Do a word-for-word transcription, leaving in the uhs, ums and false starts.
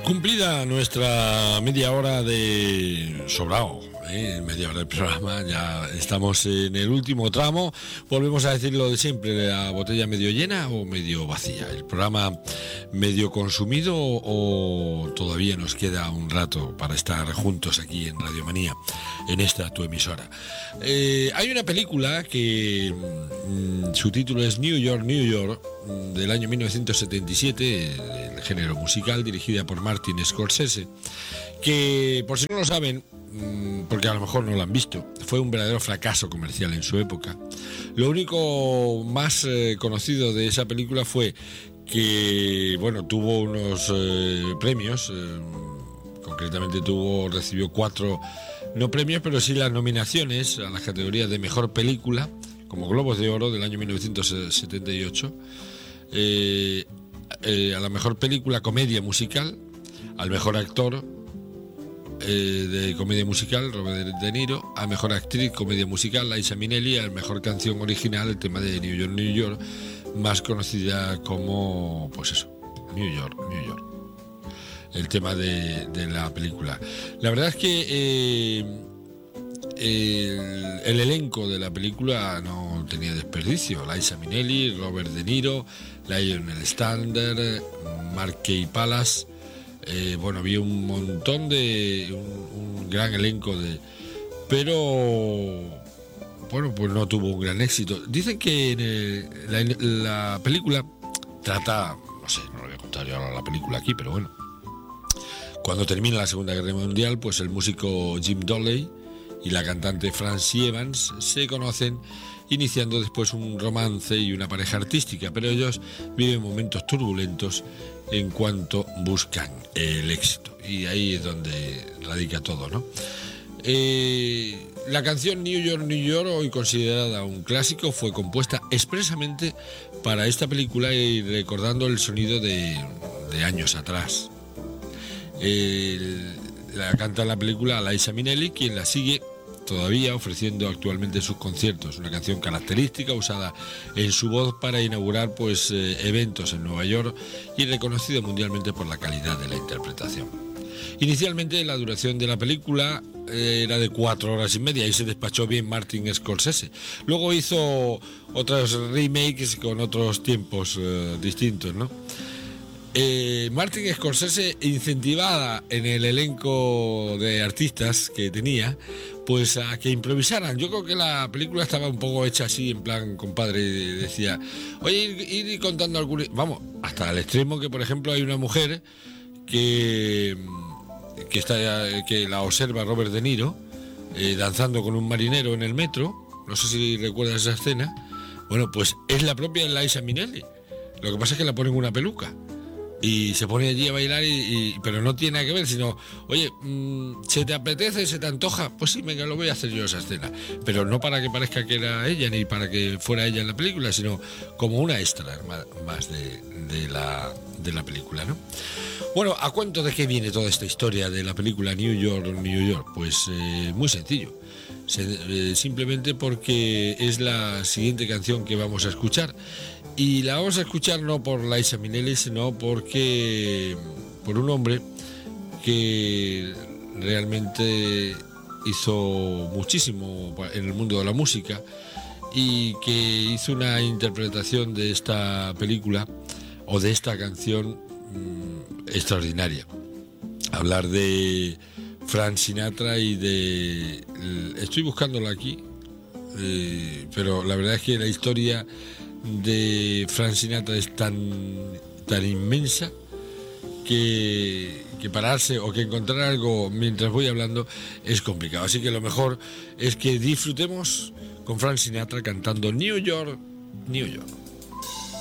Cumplida nuestra media hora de sobrado, ¿eh? media hora del programa, ya estamos en el último tramo. Volvemos a decir lo de siempre: la botella medio llena o medio vacía, el programa medio consumido o todavía nos queda un rato para estar juntos aquí en Radio Manía, en esta tu emisora. Eh, hay una película que mmm, su título es New York, New York, del año mil novecientos setenta y siete, el género musical, dirigida por Martin Scorsese, que, por si no lo saben, porque a lo mejor no lo han visto, fue un verdadero fracaso comercial en su época. Lo único más eh, conocido de esa película fue que, bueno, tuvo unos eh, premios, eh, concretamente tuvo, recibió cuatro, no premios, pero sí las nominaciones a las categorías de Mejor Película, como Globos de Oro del año mil novecientos setenta y ocho, eh, eh, a la Mejor Película Comedia Musical, al Mejor Actor eh, de Comedia Musical, Robert De Niro, a Mejor Actriz Comedia Musical, Liza Minnelli, a Mejor Canción Original, el tema de New York, New York, más conocida como, pues eso, New York, New York, el tema de, de la película. La verdad es que eh, el, el elenco de la película no tenía desperdicio. Liza Minnelli, Robert De Niro, Lionel Stander, Markey Palace. Eh, bueno, había un montón de un, un gran elenco de, pero bueno, pues no tuvo un gran éxito. Dicen que en el, la, la película trata, no sé, no lo voy a contar yo ahora la película aquí, pero bueno, cuando termina la Segunda Guerra Mundial, pues el músico Jim Doley y la cantante Francie Evans se conocen, iniciando después un romance y una pareja artística, pero ellos viven momentos turbulentos en cuanto buscan el éxito, y ahí es donde radica todo, ¿no? Eh, la canción New York, New York, hoy considerada un clásico, fue compuesta expresamente para esta película y recordando el sonido de, de años atrás. Eh, la canta en la película Liza Minnelli, quien la sigue todavía ofreciendo actualmente sus conciertos, una canción característica usada en su voz para inaugurar pues eh, eventos en Nueva York y reconocida mundialmente por la calidad de la interpretación. Inicialmente la duración de la película eh, era de cuatro horas y media y se despachó bien Martin Scorsese. Luego hizo otros remakes con otros tiempos eh, distintos, ¿no? Eh, Martin Scorsese, incentivada en el elenco de artistas que tenía, pues a que improvisaran. Yo creo que la película estaba un poco hecha así, en plan, compadre, decía, oye, ir, ir contando algunos, vamos, hasta el extremo que, por ejemplo, hay una mujer que, que, está, que la observa Robert De Niro, eh, danzando con un marinero en el metro, no sé si recuerdas esa escena. Bueno, pues es la propia Liza Minnelli, lo que pasa es que la ponen una peluca y se pone allí a bailar, y, y, pero no tiene nada que ver, sino, oye, mmm, ¿se te apetece, se te antoja? Pues sí, venga, lo voy a hacer yo esa escena, pero no para que parezca que era ella, ni para que fuera ella en la película, sino como una extra más de, de, la, de la película, ¿no? Bueno, ¿a cuento de qué viene toda esta historia de la película New York, New York? Pues eh, muy sencillo, se, eh, simplemente porque es la siguiente canción que vamos a escuchar. Y la vamos a escuchar no por Liza Minnelli, sino porque por un hombre que realmente hizo muchísimo en el mundo de la música y que hizo una interpretación de esta película o de esta canción mmm, extraordinaria. Hablar de Frank Sinatra y de... Estoy buscándolo aquí, eh, pero la verdad es que la historia de Frank Sinatra es tan, tan inmensa que, que pararse o que encontrar algo mientras voy hablando es complicado. Así que lo mejor es que disfrutemos con Frank Sinatra cantando New York, New York.